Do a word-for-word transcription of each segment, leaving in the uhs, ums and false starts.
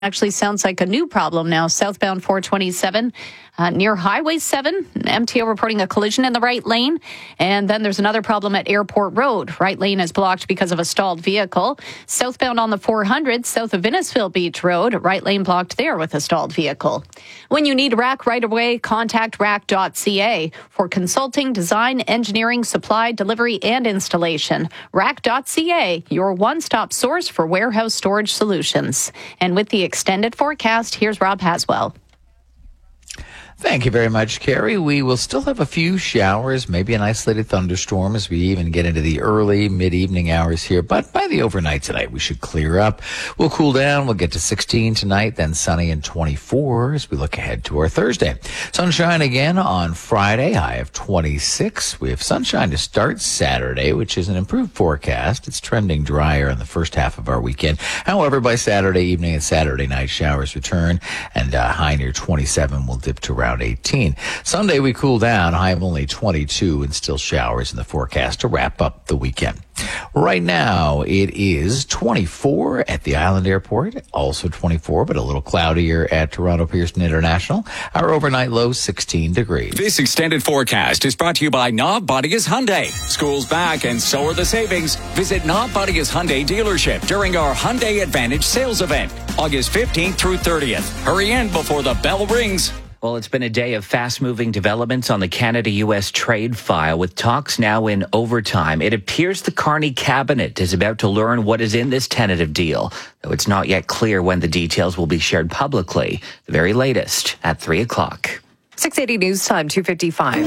Actually sounds like a new problem now. Southbound four twenty-seven uh, near Highway seven. M T O reporting a collision in the right lane. And then there's another problem at Airport Road. Right lane is blocked because of a stalled vehicle. Southbound on the four hundred, south of Innisfil Beach Road. Right lane blocked there with a stalled vehicle. When you need R A C right away, contact R A C dot C A for consulting, design, engineering, supply, delivery, and installation. R A C dot C A, your one-stop source for warehouse storage solutions. And with the extended forecast, here's Rob Haswell. Thank you very much, Carrie. We will still have a few showers, maybe an isolated thunderstorm as we even get into the early, mid-evening hours here. But by the overnight tonight, we should clear up. We'll cool down. We'll get to sixteen tonight, then sunny and twenty-four as we look ahead to our Thursday. Sunshine again on Friday, high of twenty-six. We have sunshine to start Saturday, which is an improved forecast. It's trending drier in the first half of our weekend. However, by Saturday evening and Saturday night, showers return, and uh, high near twenty-seven will dip to around eighteen. Sunday, we cool down, high of only twenty-two, and still showers in the forecast to wrap up the weekend. Right now, it is twenty-four at the Island Airport, also twenty-four, but a little cloudier at Toronto Pearson International. Our overnight low, sixteen degrees. This extended forecast is brought to you by Knob Bodia's Hyundai. School's back and so are the savings. Visit Knob Bodia's Hyundai dealership during our Hyundai Advantage sales event, August fifteenth through thirtieth. Hurry in before the bell rings. Well, it's been a day of fast-moving developments on the Canada-U S trade file, with talks now in overtime. It appears the Carney cabinet is about to learn what is in this tentative deal, though it's not yet clear when the details will be shared publicly. The very latest at three o'clock. six eighty News Time, two fifty-five.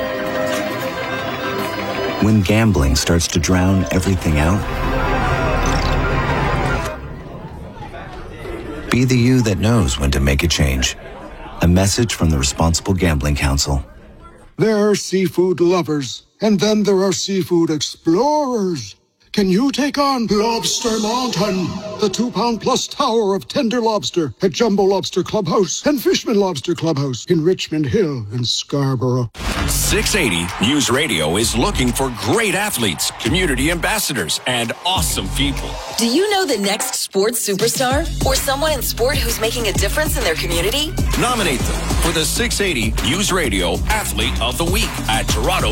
When gambling starts to drown everything out, be the you that knows when to make a change. A message from the Responsible Gambling Council. There are seafood lovers, and then there are seafood explorers. Can you take on Lobster Mountain, the two-pound-plus tower of tender lobster at Jumbo Lobster Clubhouse and Fishman Lobster Clubhouse in Richmond Hill and Scarborough? six eighty News Radio is looking for great athletes, community ambassadors, and awesome people. Do you know the next sports superstar or someone in sport who's making a difference in their community? Nominate them for the six eighty News Radio Athlete of the Week at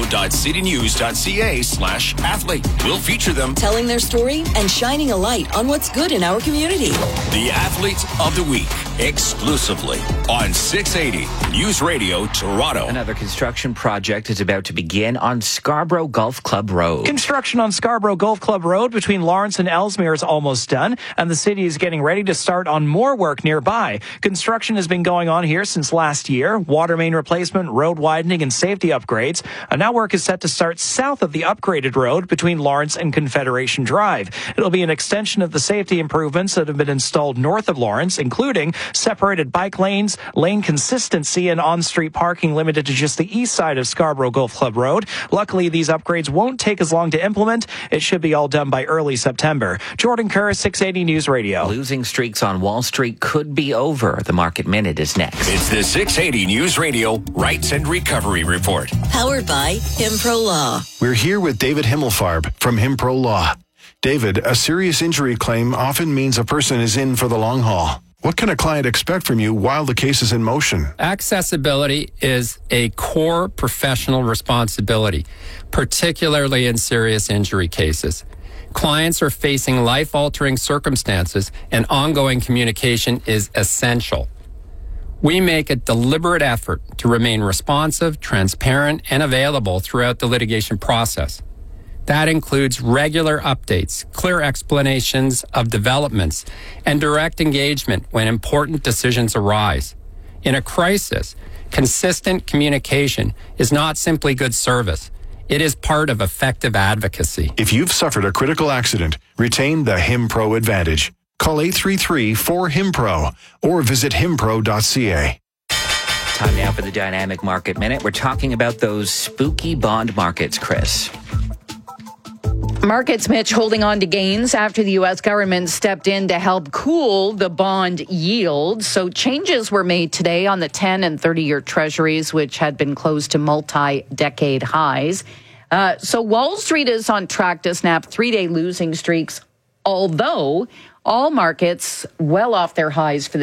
toronto.citynews.ca slash athlete. We'll feature them telling their story and shining a light on what's good in our community. The Athlete of the Week, exclusively on six eighty News Radio Toronto. Another construction project is about to begin on Scarborough Golf Club Road. Construction on Scarborough Golf Club Road between Lawrence and Ellesmere is almost done, and the city is getting ready to start on more work nearby. Construction has been going on here since last year. Water main replacement, road widening, and safety upgrades. And now work is set to start south of the upgraded road between Lawrence and Confederation Drive. It'll be an extension of the safety improvements that have been installed north of Lawrence, including separated bike lanes, lane consistency, and on-street parking limited to just the east side of Scarborough Golf Club Road. Luckily, these upgrades won't take as long to implement. It should be all done by early September. Jordan Kerr, six eighty News Radio. Losing streaks on Wall Street could be over. The Market Minute is next. It's the six eighty News Radio Rights and Recovery Report. Powered by Himpro Law. We're here with David Himmelfarb from Himpro Law. David, a serious injury claim often means a person is in for the long haul. What can a client expect from you while the case is in motion? Accessibility is a core professional responsibility, particularly in serious injury cases. Clients are facing life-altering circumstances, and ongoing communication is essential. We make a deliberate effort to remain responsive, transparent, and available throughout the litigation process. That includes regular updates, clear explanations of developments, and direct engagement when important decisions arise. In a crisis, consistent communication is not simply good service. It is part of effective advocacy. If you've suffered a critical accident, retain the Himpro Advantage. Call eight three three, four, H I M P R O or visit himpro dot c a. Time now for the Dynamic Market Minute. We're talking about those spooky bond markets, Chris. Markets, Mitch, holding on to gains after the U S government stepped in to help cool the bond yield. So changes were made today on the ten and thirty-year treasuries, which had been close to multi-decade highs. Uh, so Wall Street is on track to snap three-day losing streaks, although All markets well off their highs for the